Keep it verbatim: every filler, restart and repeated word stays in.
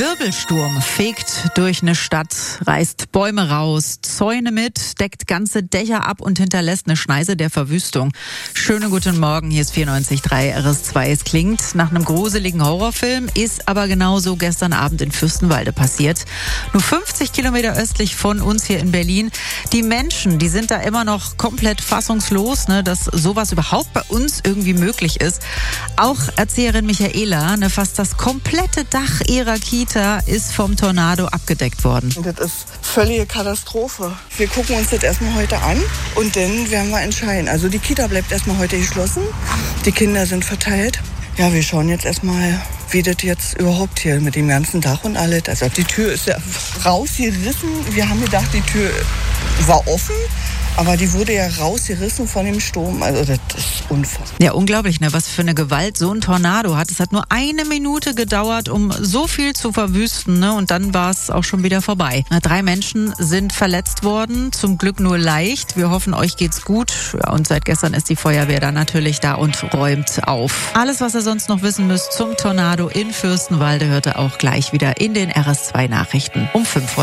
Wirbelsturm fegt durch eine Stadt, reißt Bäume raus, Zäune mit, deckt ganze Dächer ab und hinterlässt eine Schneise der Verwüstung. Schönen guten Morgen, hier ist vierundneunzig Komma drei R S zwei. Es klingt nach einem gruseligen Horrorfilm, ist aber genauso gestern Abend in Fürstenwalde passiert. Nur fünfzig Kilometer östlich von uns hier in Berlin. Die Menschen, die sind da immer noch komplett fassungslos, ne, dass sowas überhaupt bei uns irgendwie möglich ist. Auch Erzieherin Michaela, ne, fast das komplette Dach ihrer Kita ist vom Tornado abgedeckt worden. Das ist völlige Katastrophe. Wir gucken uns das erstmal heute an und dann werden wir entscheiden. Also die Kita bleibt erstmal heute geschlossen. Die Kinder sind verteilt. Ja, wir schauen jetzt erstmal, wie das jetzt überhaupt hier mit dem ganzen Dach und alles. Also die Tür ist ja rausgerissen. Wir haben gedacht, die Tür war offen. Aber die wurde ja rausgerissen von dem Sturm. Also das ist unfassbar. Ja, unglaublich, ne? Was für eine Gewalt so ein Tornado hat. Es hat nur eine Minute gedauert, um so viel zu verwüsten, ne? Und dann war es auch schon wieder vorbei. Na, drei Menschen sind verletzt worden. Zum Glück nur leicht. Wir hoffen, euch geht's gut. Ja, und seit gestern ist die Feuerwehr da natürlich da und räumt auf. Alles, was ihr sonst noch wissen müsst zum Tornado in Fürstenwalde, hört ihr auch gleich wieder in den R S zwei Nachrichten um fünf Uhr.